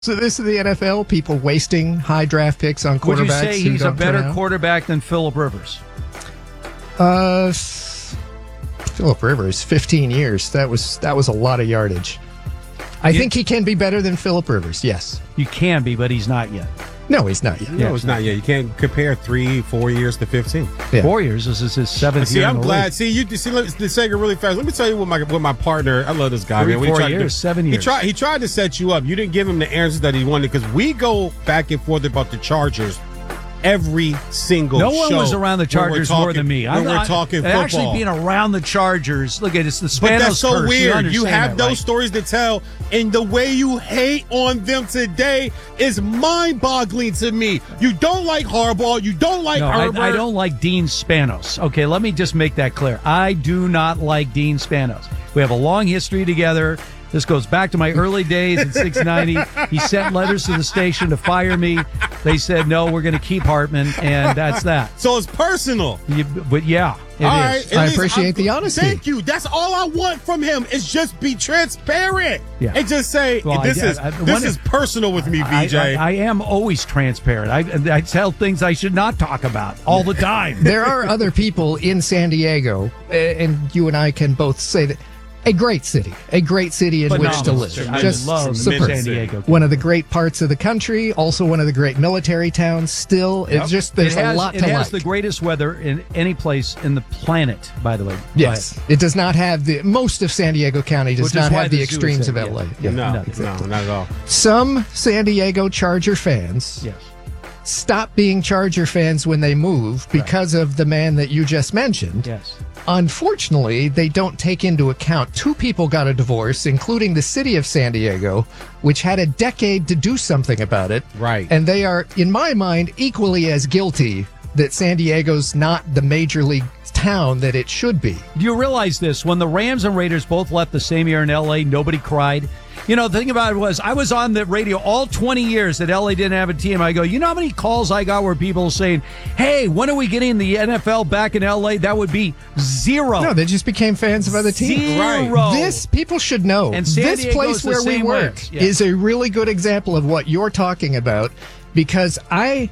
So this is the NFL, people wasting high draft picks on quarterbacks. Would you say who he's a don't turn better out? quarterback than Phillip Rivers? Phillip Rivers, 15 years. That was a lot of yardage. I think he can be better than Phillip Rivers, yes. You can be, but he's not yet. No, he's not yet. No, it's not yet. You can't compare 3-4 years to 15. Yeah. 4 years. This is his seventh year. I'm in the glad. league. See, you see, let's say it really fast. Let me tell you what my partner. I love this guy, man. 4 years, 7 years. He tried to set you up. You didn't give him the answers that he wanted because we go back and forth about the Chargers every single show. No one was around the Chargers more than me. We're talking football. Actually, being around the Chargers, look at it's the Spanos But that's so curse. weird. You have that, those right? stories to tell, and the way you hate on them today is mind-boggling to me. You don't like Harbaugh. You don't like Herbert. I don't like Dean Spanos. Okay, let me just make that clear. I do not like Dean Spanos. We have a long history together. This goes back to my early days at 690. He sent letters to the station to fire me. They said, no, we're going to keep Hartman, and that's that. So it's personal. But yeah, it All is. right, I appreciate the honesty. Thank you. That's all I want from him is just be transparent. Yeah. And just say, Well, this is personal with me, VJ. I am always transparent. I tell things I should not talk about all the time. There are other people in San Diego, and you and I can both say that a great city in which to live. I Just love superb. San Diego. One of the great parts of the country, also one of the great military towns. Still, it's just there's a lot to like. It has the greatest weather in any place in the planet, by the way. Yes, it does not have most of San Diego County does Which is not why have the the zoo is extremes of there, LA. yeah. No, exactly. not at all. Some San Diego Charger fans Yes. stop being Charger fans when they move because of the man that you just mentioned. Yes. Unfortunately, they don't take into account two people got a divorce, including the city of San Diego, which had a decade to do something about it. Right. And they are, in my mind, equally as guilty that San Diego's not the major league town that it should be. Do you realize this? When the Rams and Raiders both left the same year in L.A., nobody cried. You know, the thing about it was I was on the radio all 20 years that L.A. didn't have a team. I go, you know how many calls I got where people saying, hey, when are we getting the NFL back in L.A.? That would be zero. No, they just became fans of other teams. Zero. This, people should know, And San this Diego's place the where we same work way. Yeah. is a really good example of what you're talking about, because I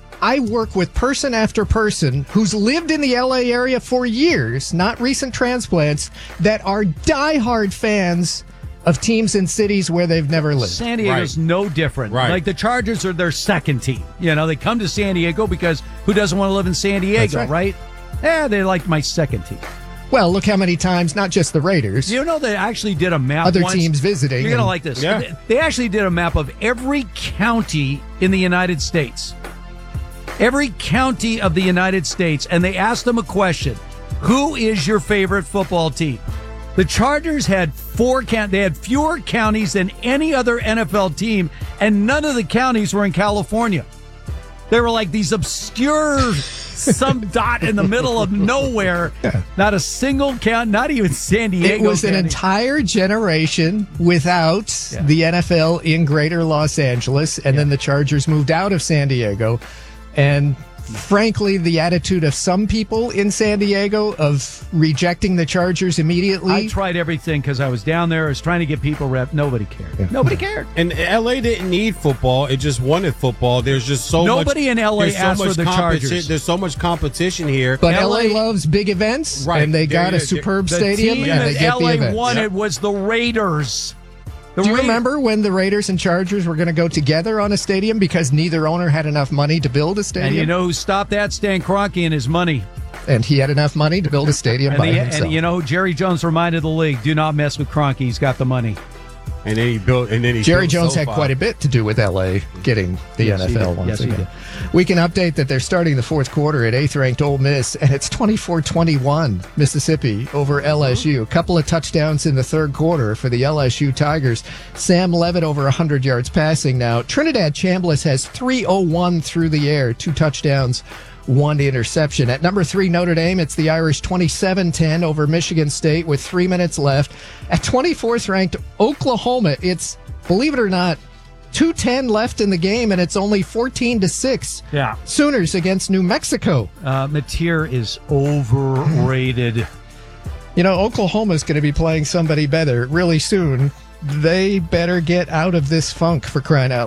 work with person after person who's lived in the LA area for years, not recent transplants, that are diehard fans of teams in cities where they've never lived. San Diego's no different. Right. Like the Chargers are their second team. You know, they come to San Diego because who doesn't want to live in San Diego, That's right. Yeah, they're like my second team. Well, look how many times, not just the Raiders, You know, they actually did a map. other once. teams visiting. You're going to and- like this. Yeah. They actually did a map of every county in the United States. Every county of the United States. And they asked them a question. Who is your favorite football team? The Chargers had they had fewer counties than any other NFL team, and none of the counties were in California. They were like these obscure some dot in the middle of nowhere. Not a single count, not even San Diego. It was an county. entire generation without the NFL in Greater Los Angeles, and then the Chargers moved out of San Diego. And frankly, the attitude of some people in San Diego of rejecting the Chargers immediately. I tried everything because I was down there. I was trying to get people rep. Nobody cared. Yeah. Nobody cared. And LA didn't need football. It just wanted football. There's just so much. Nobody in LA there's asked for the Chargers. There's so much competition here. But LA loves big events, Right. and they got a Yeah. superb The stadium, team and they that get LA the events. won it was the Raiders. Do you remember when the Raiders and Chargers were going to go together on a stadium because neither owner had enough money to build a stadium? And you know who stopped that? Stan Kroenke and his money. And he had enough money to build a stadium by himself. And you know, Jerry Jones reminded the league, do not mess with Kroenke. He's got the money. And then he built. And then he Jerry built Jones had SoFi. quite a bit to do with LA getting the Yes, he NFL did. once Yes, he again. did. We can update that they're starting the fourth quarter at 8th-ranked Ole Miss, and it's 24-21 Mississippi over LSU. A couple of touchdowns in the third quarter for the LSU Tigers. Sam Levitt over 100 yards passing now. Trinidad Chambliss has 301 through the air, 2 touchdowns, 1 interception. At number 3, Notre Dame, it's the Irish 27-10 over Michigan State with 3 minutes left. At 24th ranked Oklahoma, it's, believe it or not, 2:10 left in the game, and it's only 14-6. Yeah. Sooners against New Mexico. Mateer is overrated. You know, Oklahoma's going to be playing somebody better really soon they better get out of this funk, for crying out